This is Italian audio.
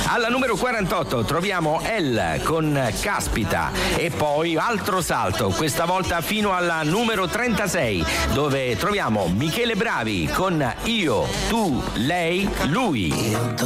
Alla numero 48 troviamo El con Caspita e poi altro salto, questa volta fino alla numero 36 dove troviamo Michele Bravi con Io, tu, lei, lui.